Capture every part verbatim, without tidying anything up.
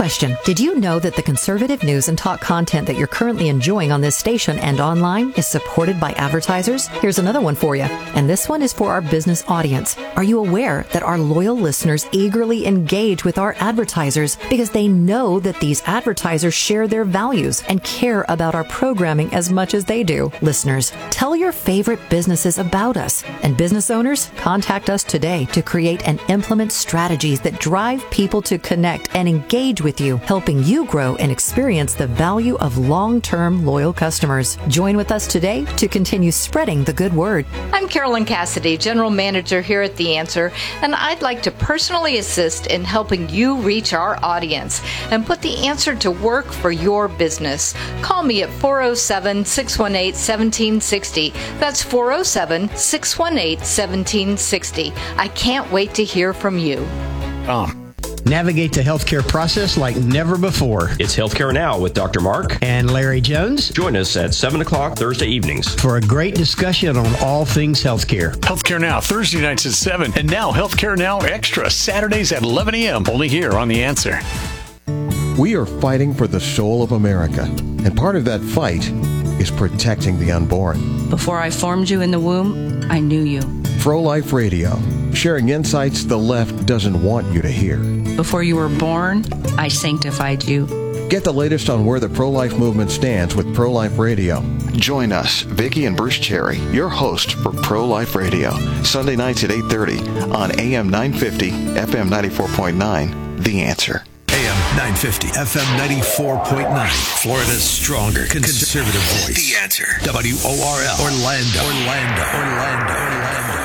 question. Did you know that the conservative news and talk content that you're currently enjoying on this station and online is supported by advertisers? Here's another one for you. And this one is for our business audience. Are you aware that our loyal listeners eagerly engage with our advertisers because they know that these advertisers share their values and care about our programming as much as they do? Listeners, tell your favorite businesses about us. And business owners, contact us today to create and implement strategies that drive people to connect and engage with you, helping you grow and experience the value of long-term loyal customers. Join with us today to continue spreading the good word. I'm Carolyn Cassidy, General Manager here at The Answer, and I'd like to personally assist in helping you reach our audience and put The Answer to work for your business. Call me at four oh seven, six one eight, one seven six oh. That's four oh seven, six one eight, one seven six oh. I can't wait to hear from you. Um. Navigate the healthcare process like never before. It's Healthcare Now with Doctor Mark and Larry Jones. Join us at seven o'clock Thursday evenings for a great discussion on all things healthcare. Healthcare Now, Thursday nights at seven. And now Healthcare Now Extra, Saturdays at eleven a.m. Only here on The Answer. We are fighting for the soul of America. And part of that fight is protecting the unborn. Before I formed you in the womb, I knew you. Pro-Life Radio, sharing insights the left doesn't want you to hear. Before you were born, I sanctified you. Get the latest on where the pro-life movement stands with Pro-Life Radio. Join us, Vicki and Bruce Cherry, your host for Pro-Life Radio, Sunday nights at eight thirty on A M nine fifty, F M ninety-four point nine, The Answer. A M nine fifty, F M ninety-four point nine, Florida's stronger conservative voice. The Answer. W O R L. Orlando. Orlando. Orlando. Orlando.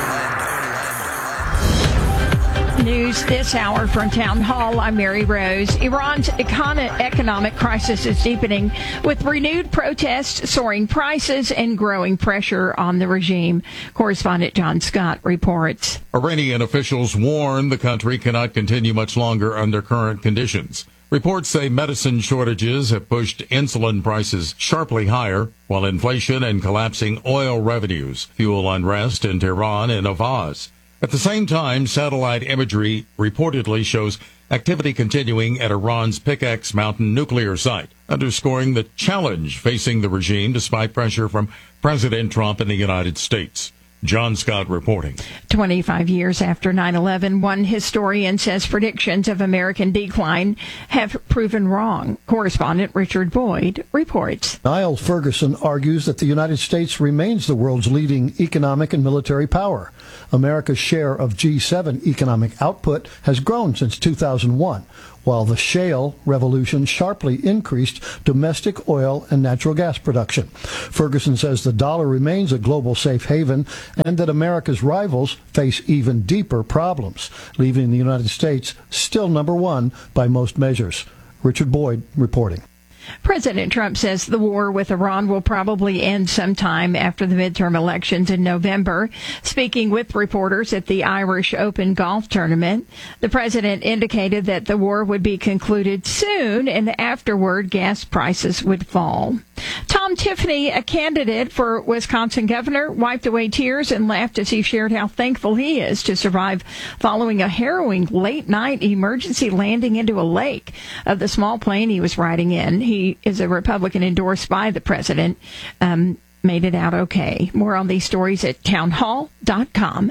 News this hour from Town Hall. I'm Mary Rose. Iran's econ- economic crisis is deepening with renewed protests, soaring prices, and growing pressure on the regime. Correspondent John Scott reports. Iranian officials warn the country cannot continue much longer under current conditions. Reports say medicine shortages have pushed insulin prices sharply higher, while inflation and collapsing oil revenues fuel unrest in Tehran and Avaz. At the same time, satellite imagery reportedly shows activity continuing at Iran's Pickaxe Mountain nuclear site, underscoring the challenge facing the regime despite pressure from President Trump and the United States. John Scott reporting. twenty-five years after nine eleven, one historian says predictions of American decline have proven wrong. Correspondent Richard Boyd reports. Niall Ferguson argues that the United States remains the world's leading economic and military power. America's share of G seven economic output has grown since two thousand one, while the shale revolution sharply increased domestic oil and natural gas production. Ferguson says the dollar remains a global safe haven and that America's rivals face even deeper problems, leaving the United States still number one by most measures. Richard Boyd reporting. President Trump says the war with Iran will probably end sometime after the midterm elections in November. Speaking with reporters at the Irish Open golf tournament, the president indicated that the war would be concluded soon and afterward gas prices would fall. Tom Tiffany, a candidate for Wisconsin governor, wiped away tears and laughed as he shared how thankful he is to survive following a harrowing late-night emergency landing into a lake of the small plane he was riding in. He is a Republican endorsed by the president, um, made it out okay. More on these stories at townhall dot com.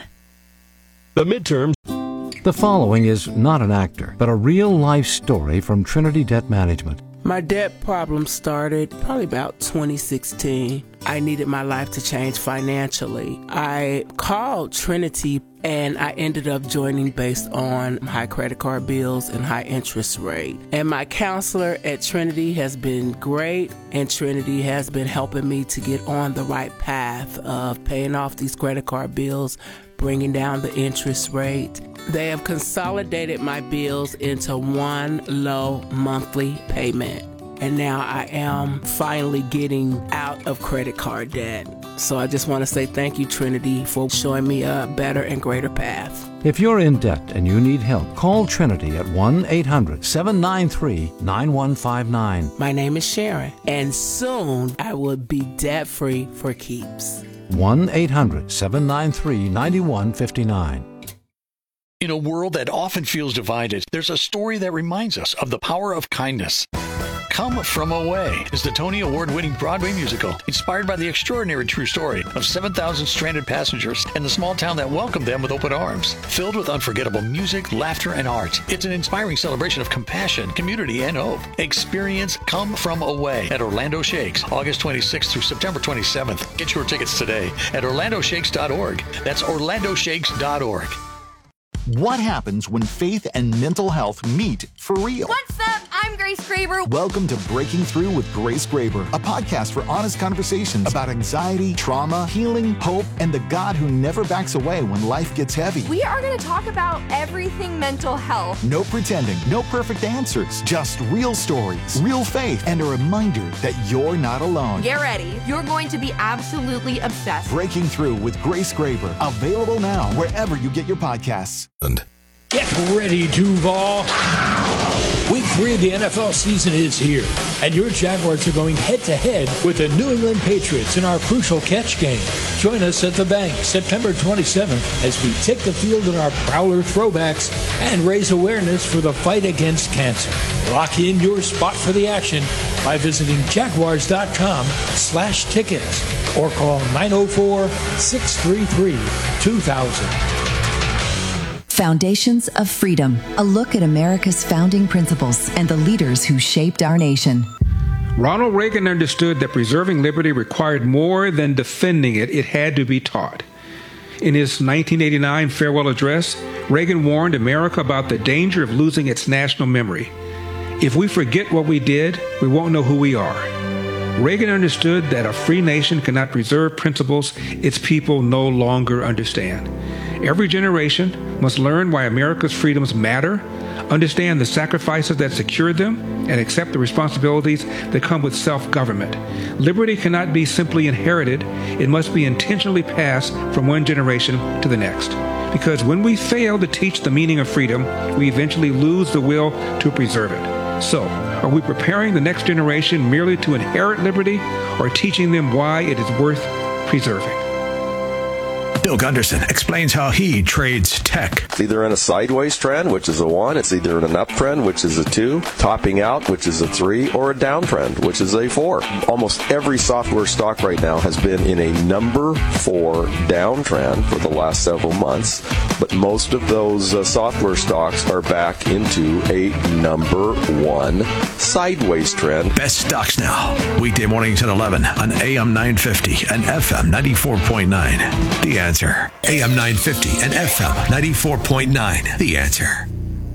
The midterms. The following is not an actor, but a real-life story from Trinity Debt Management. My debt problem started probably about twenty sixteen. I needed my life to change financially. I called Trinity and I ended up joining based on high credit card bills and high interest rate. And my counselor at Trinity has been great, and Trinity has been helping me to get on the right path of paying off these credit card bills, bringing down the interest rate. They have consolidated my bills into one low monthly payment. And now I am finally getting out of credit card debt. So I just want to say thank you, Trinity, for showing me a better and greater path. If you're in debt and you need help, call Trinity at one eight hundred, seven nine three, nine one five nine. My name is Sharon, and soon I will be debt-free for keeps. one eight hundred, seven nine three, nine one five nine. In a world that often feels divided, there's a story that reminds us of the power of kindness. Come From Away is the Tony Award-winning Broadway musical inspired by the extraordinary true story of seven thousand stranded passengers and the small town that welcomed them with open arms. Filled with unforgettable music, laughter, and art, it's an inspiring celebration of compassion, community, and hope. Experience Come From Away at Orlando Shakes, August twenty-sixth through September twenty-seventh. Get your tickets today at orlando shakes dot org. That's orlando shakes dot org. What happens when faith and mental health meet for real? What's up? I'm Grace Graber. Welcome to Breaking Through with Grace Graber, a podcast for honest conversations about anxiety, trauma, healing, hope, and the God who never backs away when life gets heavy. We are going to talk about everything mental health. No pretending, no perfect answers, just real stories, real faith, and a reminder that you're not alone. Get ready. You're going to be absolutely obsessed. Breaking Through with Grace Graber, available now wherever you get your podcasts. Get ready, Duval. Week three of the N F L season is here, and your Jaguars are going head-to-head with the New England Patriots in our crucial catch game. Join us at the Bank September twenty-seventh as we take the field in our Prowler throwbacks and raise awareness for the fight against cancer. Lock in your spot for the action by visiting jaguars.com slash tickets or call nine oh four, six three three, two thousand. Foundations of Freedom, a look at America's founding principles and the leaders who shaped our nation. Ronald Reagan understood that preserving liberty required more than defending it, it had to be taught. In his nineteen eighty-nine farewell address, Reagan warned America about the danger of losing its national memory. If we forget what we did, we won't know who we are. Reagan understood that a free nation cannot preserve principles its people no longer understand. Every generation must learn why America's freedoms matter, understand the sacrifices that secured them, and accept the responsibilities that come with self-government. Liberty cannot be simply inherited. It must be intentionally passed from one generation to the next. Because when we fail to teach the meaning of freedom, we eventually lose the will to preserve it. So, are we preparing the next generation merely to inherit liberty, or teaching them why it is worth preserving? Bill Gunderson explains how he trades tech. It's either in a sideways trend, which is a one. It's either in an uptrend, which is a two. Topping out, which is a three. Or a downtrend, which is a four. Almost every software stock right now has been in a number four downtrend for the last several months. But most of those uh, software stocks are back into a number one sideways trend. Best stocks now. Weekday mornings at eleven on A M nine fifty and F M ninety-four point nine. The Answer. A M nine fifty and F M ninety-four point nine. The Answer.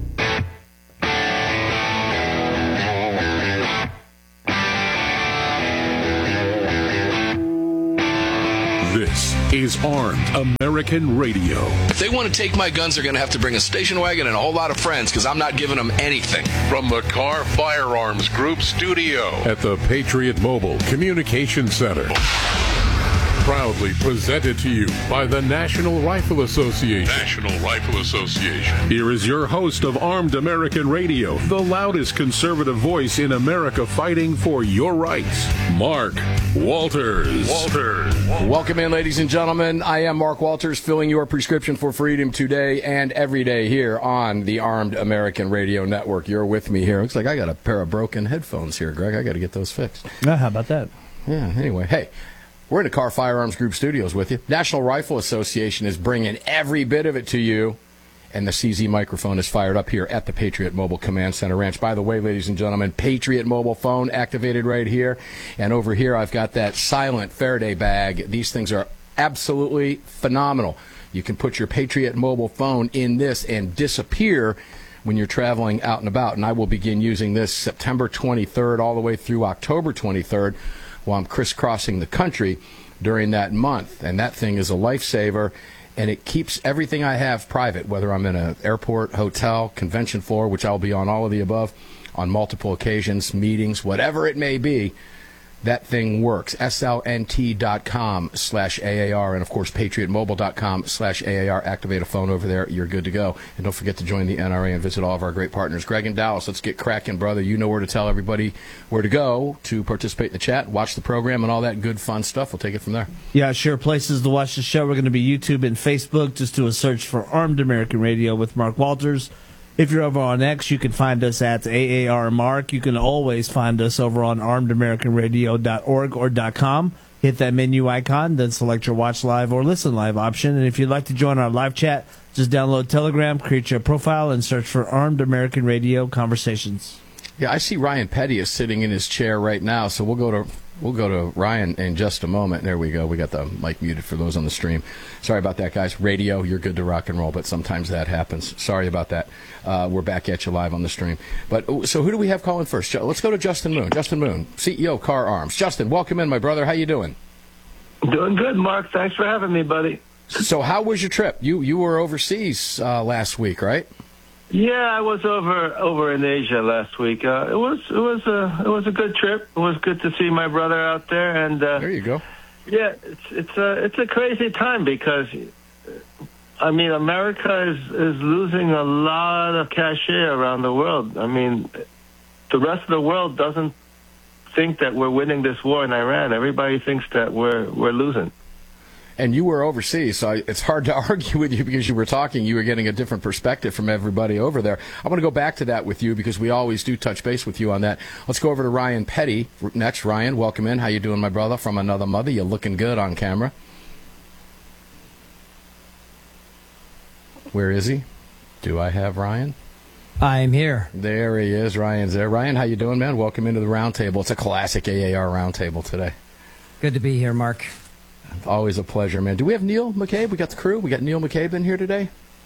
This is Armed American Radio. If they want to take my guns, they're going to have to bring a station wagon and a whole lot of friends, because I'm not giving them anything. From the Car Firearms Group studio at the Patriot Mobile Communication Center. Proudly presented to you by the National Rifle Association. National Rifle Association. Here is your host of Armed American Radio, the loudest conservative voice in America fighting for your rights, Mark Walters. Walters. Welcome in, ladies and gentlemen. I am Mark Walters, filling your prescription for freedom today and every day here on the Armed American Radio Network. You're with me here. Looks like I got a pair of broken headphones here, Greg. I got to get those fixed. Yeah, how about that? Yeah, anyway, hey. We're in the Car Firearms Group studios with you. National Rifle Association is bringing every bit of it to you. And the C Z microphone is fired up here at the Patriot Mobile Command Center Ranch. By the way, ladies and gentlemen, Patriot Mobile phone activated right here. And over here, I've got that silent Faraday bag. These things are absolutely phenomenal. You can put your Patriot Mobile phone in this and disappear when you're traveling out and about. And I will begin using this September twenty-third all the way through October twenty-third. While I'm crisscrossing the country during that month. And that thing is a lifesaver, and it keeps everything I have private, whether I'm in an airport, hotel, convention floor, which I'll be on all of the above, on multiple occasions, meetings, whatever it may be. that thing works. S L N T dot com slash A A R, and of course patriot mobile dot com slash A A R. Activate a phone over there. You're good to go. And don't forget to join the N R A and visit all of our great partners. Greg in Dallas, let's get cracking, brother. You know where to tell everybody where to go to participate in the chat, watch the program, and all that good fun stuff. We'll take it from there. Yeah, sure. Places to watch the show. We're going to be YouTube and Facebook. Just do a search for Armed American Radio with Mark Walters. If you're over on X, you can find us at A A R Mark. You can always find us over on armed american radio dot org or .com. Hit that menu icon, then select your Watch Live or Listen Live option. And if you'd like to join our live chat, just download Telegram, create your profile, and search for Armed American Radio Conversations. Yeah, I see Ryan Petty is sitting in his chair right now, so we'll go to we'll go to Ryan in just a moment. There we go. We got the mic muted for those on the stream. Sorry about that, guys. Radio, you're good to rock and roll, but sometimes that happens. Sorry about that. Uh, we're back at you live on the stream. But so who do we have calling first? Let's go to Justin Moon. Justin Moon, C E O of Car Arms. Justin, welcome in, my brother. How you doing? Doing good, Mark. Thanks for having me, buddy. So how was your trip? You you were overseas uh, last week, right? Yeah, I was over over in Asia last week. Uh, it was it was a it was a good trip. It was good to see my brother out there, and uh, there you go. Yeah, it's it's a it's a crazy time because, I mean, America is is losing a lot of cachet around the world. I mean, the rest of the world doesn't think that we're winning this war in Iran. Everybody thinks that we're we're losing. And you were overseas, so it's hard to argue with you because you were talking. You were getting a different perspective from everybody over there. I want to go back to that with you because we always do touch base with you on that. Let's go over to Ryan Petty next. Ryan, welcome in. How you doing, my brother? From another mother. You're looking good on camera. Where is he? Do I have Ryan? I'm here. There he is. Ryan's there. Ryan, how you doing, man? Welcome into the roundtable. It's a classic A A R roundtable today. Good to be here, Mark. Always a pleasure, man. Do we have Neil McCabe? We got the crew. We got Neil McCabe in here today.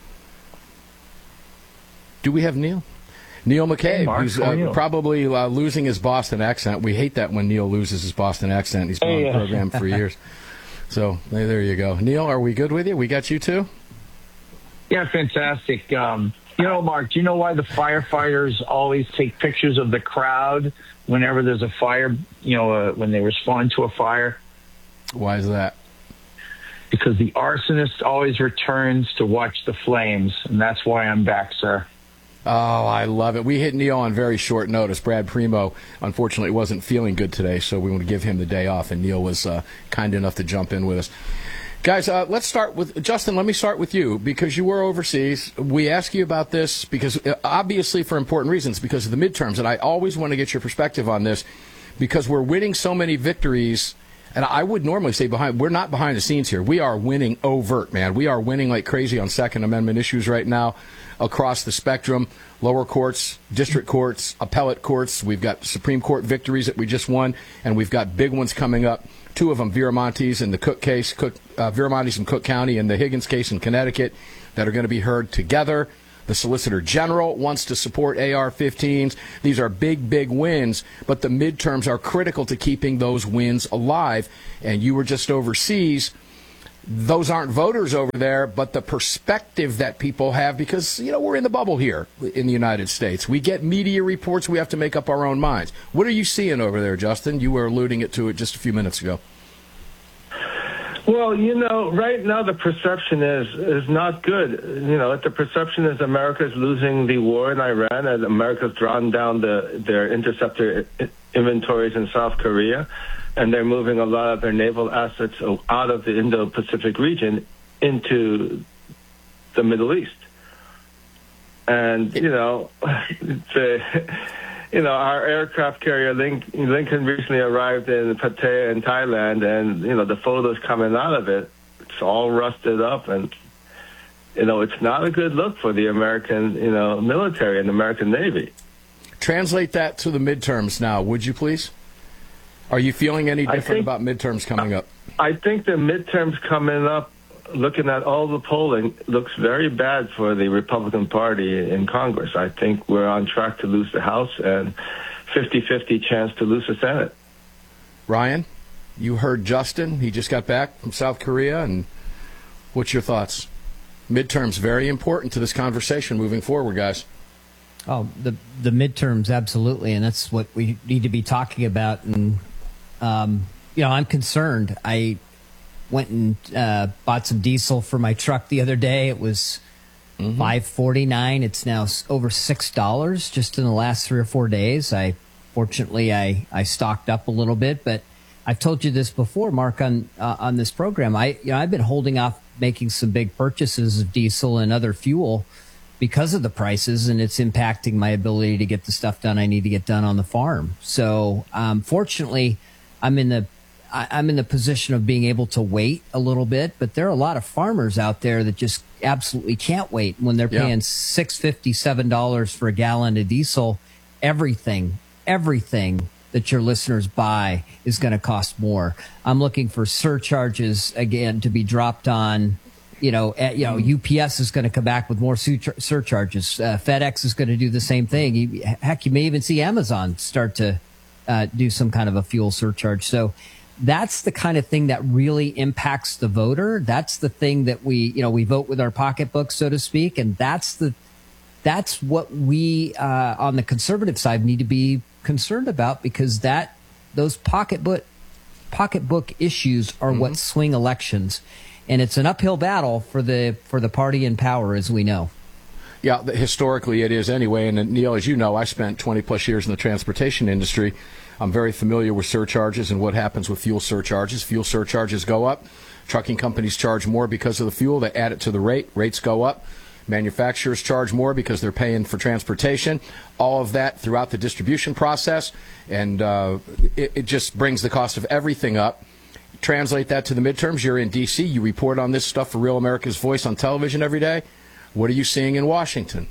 Do we have Neil? Neil McCabe, hey, Mark, who's uh, probably uh, losing his Boston accent. We hate that when Neil loses his Boston accent. He's been hey, on the program for years. So there you go. Neil, are we good with you? We got you too? Yeah, fantastic. Um, you know, Mark, do you know why the firefighters always take pictures of the crowd whenever there's a fire, you know, uh, when they respond to a fire? Why is that? Because the arsonist always returns to watch the flames, and that's why I'm back, sir. Oh, I love it. We hit Neil on very short notice. Brad Primo, unfortunately, wasn't feeling good today, so we want to give him the day off, and Neil was uh, kind enough to jump in with us. Guys, uh, let's start with Justin. Let me start with you because you were overseas. We ask you about this because, uh, obviously, for important reasons, because of the midterms, and I always want to get your perspective on this because we're winning so many victories. And I would normally say behind, we're not behind the scenes here. We are winning overt, man. We are winning like crazy on Second Amendment issues right now across the spectrum. Lower courts, district courts, appellate courts. We've got Supreme Court victories that we just won, and we've got big ones coming up. Two of them, Viramontes and the Cook case, Cook, uh, Viramontes in Cook County and the Higgins case in Connecticut, that are going to be heard together. The Solicitor General wants to support A R fifteens. These are big, big wins, but the midterms are critical to keeping those wins alive. And you were just overseas. Those aren't voters over there, but the perspective that people have, because, you know, we're in the bubble here in the United States. We get media reports. We have to make up our own minds. What are you seeing over there, Justin? You were alluding it to it just a few minutes ago. Well, you know, right now the perception is is not good. You know, the perception is America's losing the war in Iran, and America's drawn down the their interceptor inventories in South Korea, and they're moving a lot of their naval assets out of the Indo-Pacific region into the Middle East. And, you know, the... You know, our aircraft carrier Lincoln recently arrived in Pattaya in Thailand, and, you know, the photos coming out of it, it's all rusted up, and, you know, it's not a good look for the American, you know, military and American Navy. Translate that to the midterms now, would you please? Are you feeling any different think, about midterms coming up? I think the midterms coming up, looking at all the polling, looks very bad for the Republican Party in Congress. I think we're on track to lose the House and fifty-fifty chance to lose the Senate. Ryan, you heard Justin. He just got back from South Korea. And what's your thoughts? Midterms, very important to this conversation moving forward, guys. Oh, the the midterms, absolutely. And that's what we need to be talking about. And Um, you know, I'm concerned. I went and uh, bought some diesel for my truck the other day. It was mm-hmm. five forty-nine. It's now over six dollars just in the last three or four days. I fortunately I, I stocked up a little bit, but I've told you this before, Mark, on uh, on this program. I you know I've been holding off making some big purchases of diesel and other fuel because of the prices, and it's impacting my ability to get the stuff done I need to get done on the farm. So, um, fortunately, I'm in the I, I'm in the position of being able to wait a little bit. But there are a lot of farmers out there that just absolutely can't wait when they're paying yeah. six fifty, seven dollars for a gallon of diesel. Everything, everything that your listeners buy is going to cost more. I'm looking for surcharges again to be dropped on. You know, uh, you know, U P S is going to come back with more sur- surcharges. Uh, FedEx is going to do the same thing. You, heck, you may even see Amazon start to uh, do some kind of a fuel surcharge. So that's the kind of thing that really impacts the voter. That's the thing that we, you know, we vote with our pocketbook, so to speak, and that's the that's what we uh, on the conservative side need to be concerned about, because that those pocketbook pocketbook issues are mm-hmm. what swing elections. And it's an uphill battle for the for the party in power, as we know. Yeah, historically it is anyway. And Neil, as you know, I spent twenty plus years in the transportation industry. I'm very familiar with surcharges and what happens with fuel surcharges. Fuel surcharges go up. Trucking companies charge more because of the fuel. They add it to the rate. Rates go up. Manufacturers charge more because they're paying for transportation. All of that throughout the distribution process. And uh, it, it just brings the cost of everything up. Translate that to the midterms. You're in D C. You report on this stuff for Real America's Voice on television every day. What are you seeing in Washington?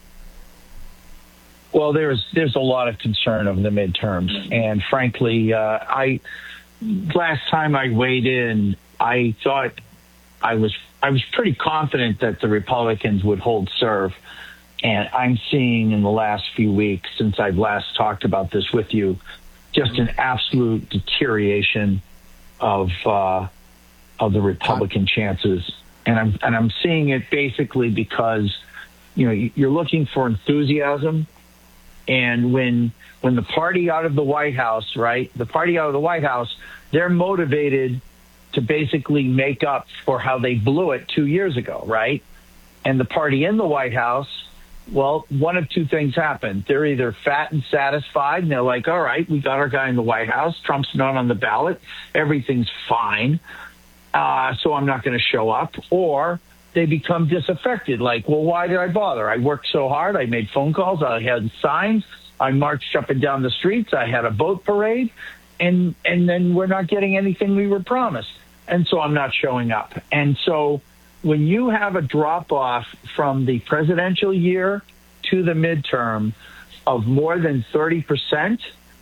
Well, there's there's a lot of concern over the midterms, and frankly, uh, I last time I weighed in, I thought I was I was pretty confident that the Republicans would hold serve, and I'm seeing in the last few weeks since I've last talked about this with you, just an absolute deterioration of uh, of the Republican chances, and I'm and I'm seeing it basically because, you know, you're looking for enthusiasm, and when when the party out of the White House, right, the party out of the White House, they're motivated to basically make up for how they blew it two years ago, right? And the party in the White House, well, one of two things happen. They're either fat and satisfied, and they're like, all right, we got our guy in the White House. Trump's not on the ballot. Everything's fine. Uh, so I'm not going to show up. Or they become disaffected, like, well, why did I bother? I worked so hard. I made phone calls. I had signs. I marched up and down the streets. I had a boat parade. And, and then we're not getting anything we were promised. And so I'm not showing up. And so when you have a drop-off from the presidential year to the midterm of more than thirty percent,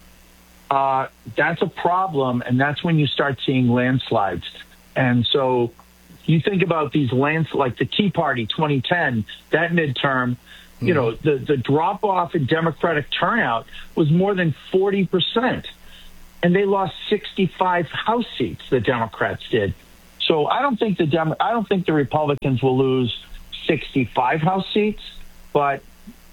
uh, that's a problem, and that's when you start seeing landslides. And so you think about these lands, like the Tea Party twenty ten, that midterm, mm-hmm. you know, the, the drop-off in Democratic turnout was more than forty percent, and they lost sixty-five House seats, the Democrats did. So I don't think the Dem- I don't think the Republicans will lose sixty-five House seats, but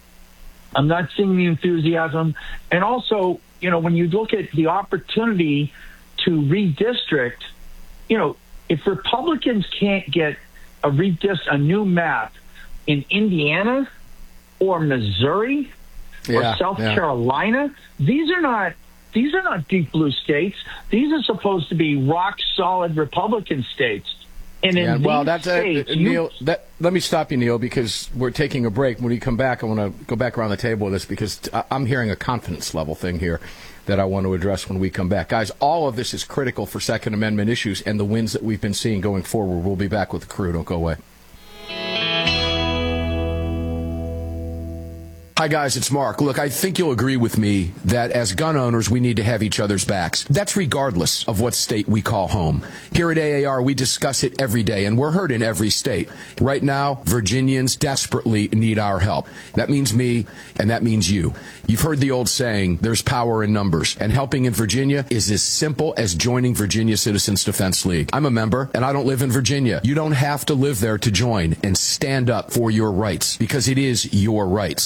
I'm not seeing the enthusiasm. And also, you know, when you look at the opportunity to redistrict, you know, if Republicans can't get a redist a new map in Indiana or Missouri yeah, or South yeah. Carolina, these are not. These are not deep blue states. These are supposed to be rock-solid Republican states. And in yeah, well, these that's states, uh, you, Neil. That, let me stop you, Neil, because we're taking a break. When we come back, I want to go back around the table with this because t- I'm hearing a confidence level thing here that I want to address when we come back. Guys, all of this is critical for Second Amendment issues and the wins that we've been seeing going forward. We'll be back with the crew. Don't go away. Hi, guys, it's Mark. Look, I think you'll agree with me that as gun owners, we need to have each other's backs. That's regardless of what state we call home. Here at A A R, we discuss it every day, and we're heard in every state. Right now, Virginians desperately need our help. That means me, and that means you. You've heard the old saying, there's power in numbers, and helping in Virginia is as simple as joining Virginia Citizens Defense League. I'm a member, and I don't live in Virginia. You don't have to live there to join and stand up for your rights, because it is your rights. What you're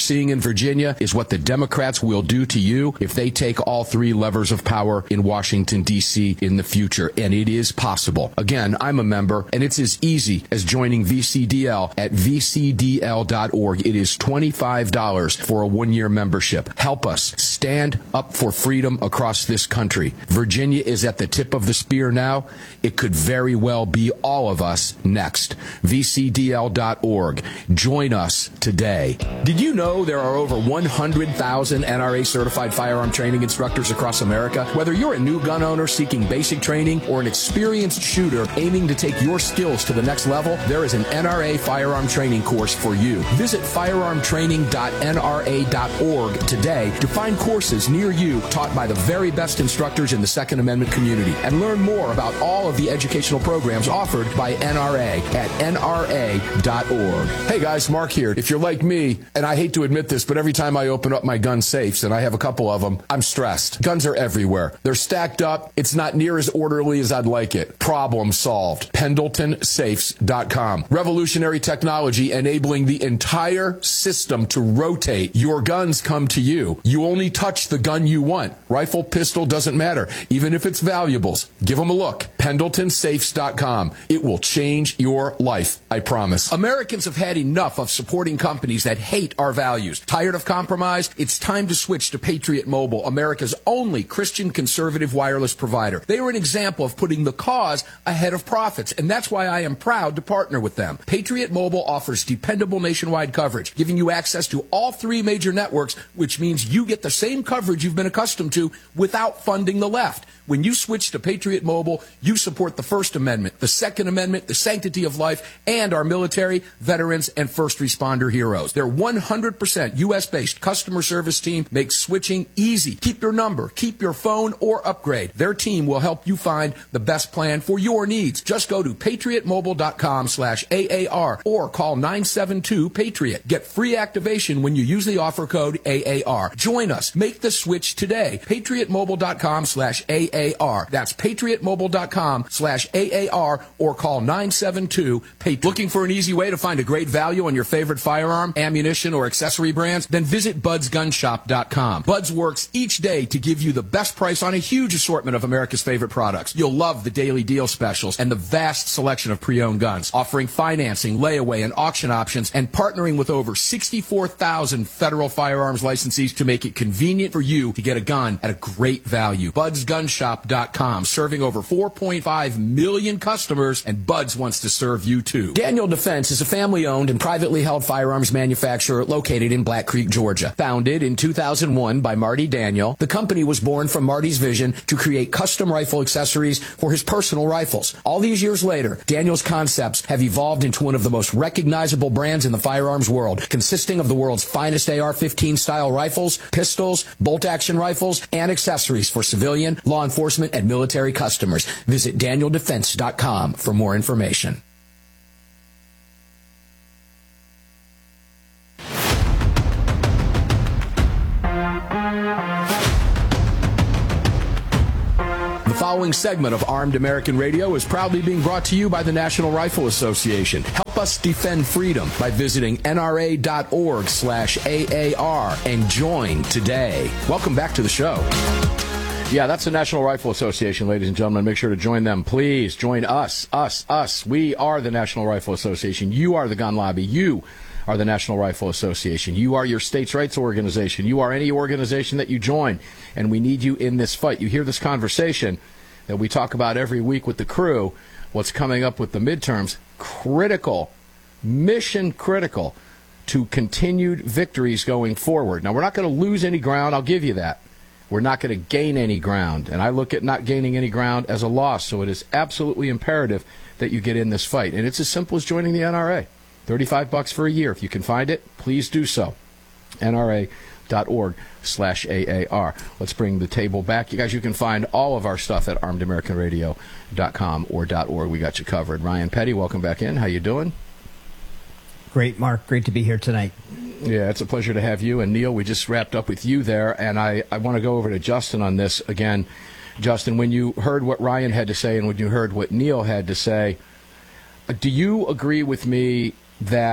seeing in Virginia is what the Democrats will do to you if they take all three levers of power in Washington, D C in the future. And it is possible. Again, I'm a member, and it's as easy as joining V C D L at v c d l dot org. It is twenty-five dollars for a one-year membership. Help us stand up for freedom across this country. Virginia is at the tip of the spear now. It could very well be all of us next. v c d l dot org. Join us today. Did you know there are over one hundred thousand N R A-certified firearm training instructors across America? Whether you're a new gun owner seeking basic training or an experienced shooter aiming to take your skills to the next level, there is an N R A firearm training course for you. Visit firearm training dot n r a dot org today to find courses near you taught by the very best instructors in the Second Amendment community, and learn more about all of the educational programs offered by N R A at n r a dot org. Hey guys, Mark here. If you're like me, and I hate to admit this, but every time I open up my gun safes, and I have a couple of them, I'm stressed. Guns are everywhere. They're stacked up. It's not near as orderly as I'd like it. Problem solved. Pendleton Safes dot com. Revolutionary technology enabling the entire system to rotate. Your guns come to you. You only touch the gun you want. Rifle, pistol, doesn't matter. Even if it's valuables. Give them a look. Pendleton Safes dot com. It will change your life, I promise. Americans have had enough of supporting companies that hate our values. Tired of compromise? It's time to switch to Patriot Mobile, America's only Christian conservative wireless provider. They are an example of putting the cause ahead of profits, and that's why I am proud to partner with them. Patriot Mobile offers dependable nationwide coverage, giving you access to all three major networks, which means you get the same coverage you've been accustomed to without funding the left. When you switch to Patriot Mobile, you support the First Amendment, the Second Amendment, the sanctity of life, and our military, veterans, and first responder heroes. Their one hundred percent U S-based customer service team makes switching easy. Keep your number, keep your phone, or upgrade. Their team will help you find the best plan for your needs. Just go to patriot mobile dot com slash A A R or call nine seven two PATRIOT. Get free activation when you use the offer code A A R. Join us. Make the switch today. patriot mobile dot com slash A A R. That's patriot mobile dot com slash A A R or call nine seven two PATRIOT. Looking for an easy way to find a great value on your favorite firearm, ammunition, or accessory brands? Then visit buds gun shop dot com. Buds works each day to give you the best price on a huge assortment of America's favorite products. You'll love the daily deal specials and the vast selection of pre-owned guns, offering financing, layaway, and auction options, and partnering with over sixty-four thousand federal firearms licensees to make it convenient for you to get a gun at a great value. buds gun shop dot com, serving over four point five million customers, and Buds wants to serve you too. Daniel Defense is a family-owned and privately held firearms manufacturer located in Black Creek, Georgia. Founded in two thousand one by Marty Daniel, the company was born from Marty's vision to create custom rifle accessories for his personal rifles. All these years later, Daniel's concepts have evolved into one of the most recognizable brands in the firearms world, consisting of the world's finest A R fifteen style rifles, pistols, bolt-action rifles, and accessories for civilian, law enforcement, and military customers. Visit daniel defense dot com for more information. The following segment of Armed American Radio is proudly being brought to you by the National Rifle Association. Help us defend freedom by visiting N R A dot org slash A A R and join today. Welcome back to the show. Yeah, that's the National Rifle Association, ladies and gentlemen. Make sure to join them. Please join us, us, us. We are the National Rifle Association. You are the gun lobby. You are the National Rifle Association. You are your states' rights organization. You are any organization that you join, and we need you in this fight. You hear this conversation that we talk about every week with the crew, what's coming up with the midterms, critical, mission critical to continued victories going forward. Now, we're not going to lose any ground. I'll give you that. We're not going to gain any ground, and I look at not gaining any ground as a loss, so it is absolutely imperative that you get in this fight, and it's as simple as joining the N R A. thirty-five bucks for a year. If you can find it, please do so. N R A dot org slash A A R. Let's bring the table back. You guys, you can find all of our stuff at armed american radio dot com or .org. We got you covered. Ryan Petty, welcome back in. How you doing? Great, Mark. Great to be here tonight. Yeah, it's a pleasure to have you. And Neil, we just wrapped up with you there, and I, I want to go over to Justin on this again. Justin, when you heard what Ryan had to say and when you heard what Neil had to say, do you agree with me that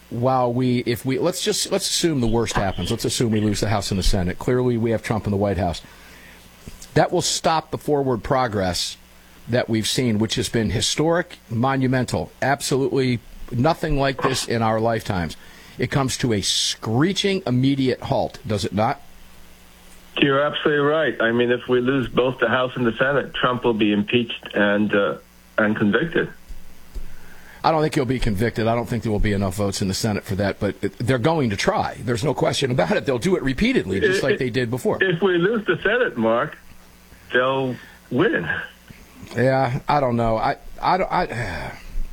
while we, if we, let's just, let's assume the worst happens. Let's assume we lose the House and the Senate. Clearly, we have Trump in the White House. That will stop the forward progress that we've seen, which has been historic, monumental, absolutely nothing like this in our lifetimes. It comes to a screeching, immediate halt, does it not? You're absolutely right. I mean, if we lose both the House and the Senate, Trump will be impeached and uh, and convicted. I don't think he'll be convicted. I don't think there will be enough votes in the Senate for that, but they're going to try. There's no question about it. They'll do it repeatedly, just like they did before. If we lose the Senate, Mark, they'll win. Yeah, I don't know. I, I, don't, I,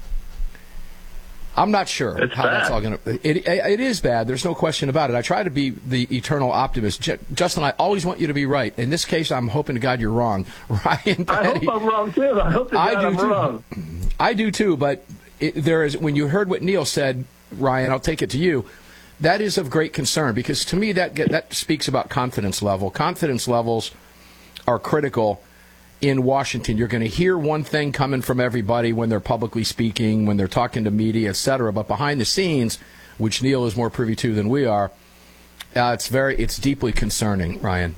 I'm not sure it's how bad. that's all going to. It, it is bad. There's no question about it. I try to be the eternal optimist. J- Justin, I always want you to be right. In this case, I'm hoping to God you're wrong. Ryan Petty, I hope I'm wrong too. I hope to God I do I'm too. wrong. I do too. But it, there is when you heard what Neil said, Ryan. I'll take it to you. That is of great concern because to me that that speaks about confidence level. Confidence levels are critical. In Washington, you're going to hear one thing coming from everybody when they're publicly speaking, when they're talking to media, et cetera. But behind the scenes, which Neil is more privy to than we are, uh, it's very, it's deeply concerning, Ryan.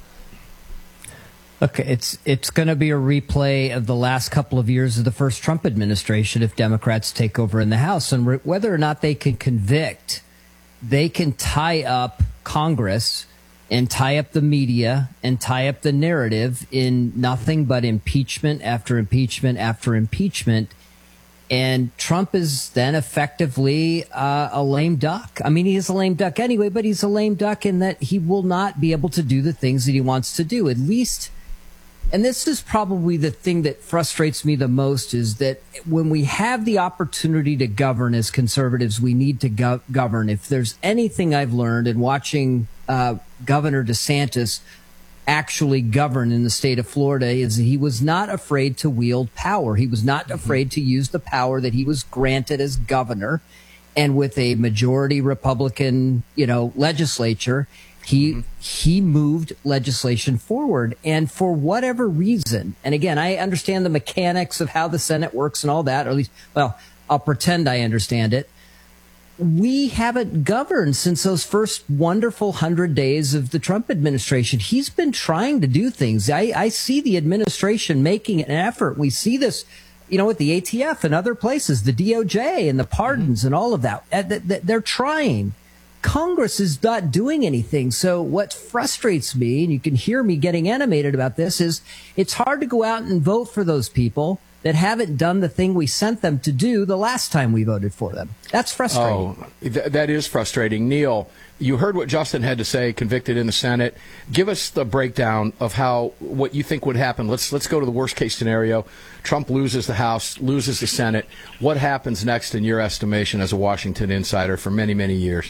Look, it's it's going to be a replay of the last couple of years of the first Trump administration if Democrats take over in the House. And re- whether or not they can convict, they can tie up Congress and tie up the media and tie up the narrative in nothing but impeachment after impeachment after impeachment. And Trump is then effectively uh, a lame duck. I mean, he is a lame duck anyway, but he's a lame duck in that he will not be able to do the things that he wants to do, at least. And this is probably the thing that frustrates me the most is that when we have the opportunity to govern as conservatives, we need to go- govern. If there's anything I've learned in watching uh, Governor DeSantis actually govern in the state of Florida is that he was not afraid to wield power. He was not afraid to use the power that he was granted as governor. And with a majority Republican, you know, legislature, He mm-hmm. he moved legislation forward. And for whatever reason, and again, I understand the mechanics of how the Senate works and all that, or at least, well, I'll pretend I understand it. We haven't governed since those first wonderful hundred days of the Trump administration. He's been trying to do things. I, I see the administration making an effort. We see this, you know, with the A T F and other places, the D O J and the pardons mm-hmm. and all of that. They're trying. Congress is not doing anything. So what frustrates me, and you can hear me getting animated about this, is it's hard to go out and vote for those people that haven't done the thing we sent them to do the last time we voted for them. That's frustrating. Oh, th- that is frustrating. Neil, you heard what Justin had to say, convicted in the Senate. Give us the breakdown of how what you think would happen. Let's let's go to the worst case scenario. Trump loses the House, loses the Senate. What happens next in your estimation as a Washington insider for many, many years?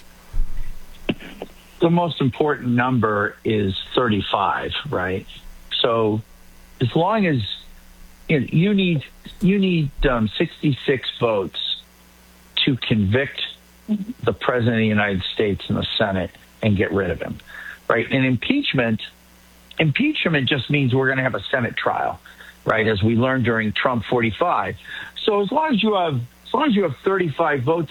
The most important number is thirty-five, right? So as long as you, know, you need you need um, sixty-six votes to convict the President of the United States in the Senate and get rid of him, right? And impeachment, impeachment just means we're going to have a Senate trial, right? As we learned during Trump forty-five. So as long as you have as long as you have thirty-five votes